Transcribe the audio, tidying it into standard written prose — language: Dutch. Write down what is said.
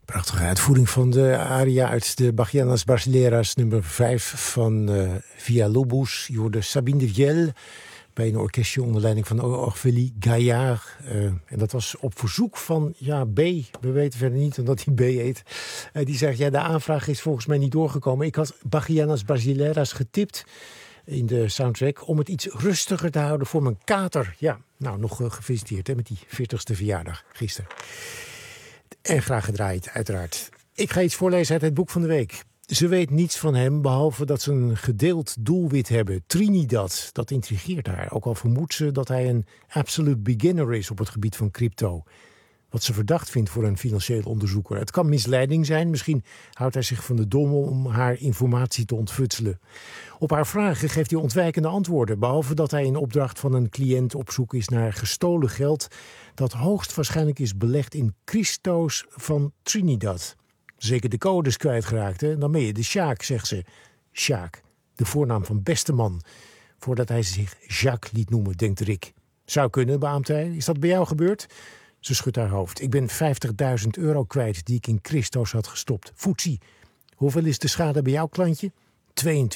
Prachtige uitvoering van de aria uit de Bachianas Brasileiras nummer 5 van Villa-Lobos. Je hoorde Sabine de Viel bij een orkestje onder leiding van Orphélie Gaillard. En dat was op verzoek van B. We weten verder niet omdat hij B heet. Die zegt, de aanvraag is volgens mij niet doorgekomen. Ik had Bachianas Brasileiras getipt in de soundtrack om het iets rustiger te houden voor mijn kater. Ja, nou, nog gefeliciteerd met die 40ste verjaardag gisteren. En graag gedraaid, uiteraard. Ik ga iets voorlezen uit het boek van de week. Ze weet niets van hem, behalve dat ze een gedeeld doelwit hebben. Trinidad, dat intrigeert haar. Ook al vermoedt ze dat hij een absolute beginner is op het gebied van crypto. Wat ze verdacht vindt voor een financieel onderzoeker. Het kan misleiding zijn. Misschien houdt hij zich van de dommel om haar informatie te ontfutselen. Op haar vragen geeft hij ontwijkende antwoorden. Behalve dat hij in opdracht van een cliënt op zoek is naar gestolen geld dat hoogstwaarschijnlijk is belegd in Christo's van Trinidad. Zeker de codes kwijtgeraakt, hè? Dan ben je de Sjaak, zegt ze. Sjaak, de voornaam van beste man. Voordat hij zich Jacques liet noemen, denkt Rick. Zou kunnen, beaamt hij. Is dat bij jou gebeurd? Ze schudt haar hoofd. Ik ben €50.000 kwijt die ik in Christo's had gestopt. Foetsie. Hoeveel is de schade bij jouw klantje? 22.